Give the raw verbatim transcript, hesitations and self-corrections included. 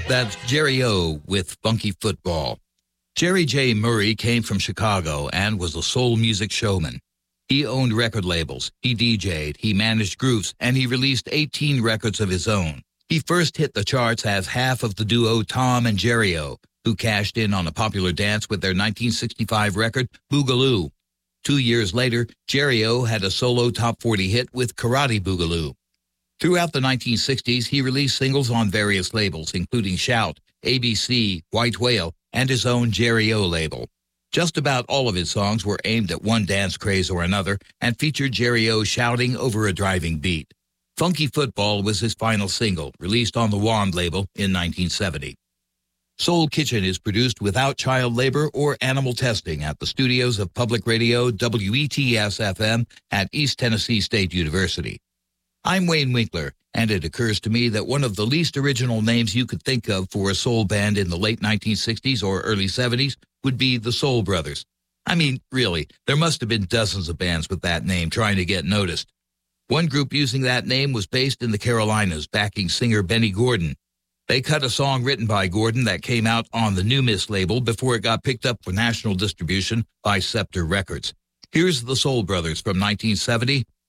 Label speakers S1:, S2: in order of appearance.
S1: That's Jerry O with Funky Football. Jerry J. Murray came from Chicago and was a soul music showman. He owned record labels, he D J'd, he managed groups, and he released eighteen records of his own. He first hit the charts as half of the duo Tom and Jerry O, who cashed in on a popular dance with their nineteen sixty-five record, Boogaloo. Two years later, Jerry O had a solo top forty hit with Karate Boogaloo. Throughout the nineteen sixties, he released singles on various labels, including Shout, A B C, White Whale, and his own Jerry O label. Just about all of his songs were aimed at one dance craze or another and featured Jerry O shouting over a driving beat. Funky Football was his final single, released on the Wand label in nineteen seventy. Soul Kitchen is produced without child labor or animal testing at the studios of Public Radio W E T S F M at East Tennessee State University. I'm Wayne Winkler, and it occurs to me that one of the least original names you could think of for a soul band in the late nineteen sixties or early seventies would be the Soul Brothers. I mean, really, there must have been dozens of bands with that name trying to get noticed. One group using that name was based in the Carolinas, backing singer Benny Gordon. They cut a song written by Gordon that came out on the New Miss label before it got picked up for national distribution by Scepter Records. Here's the Soul Brothers from nineteen seventy,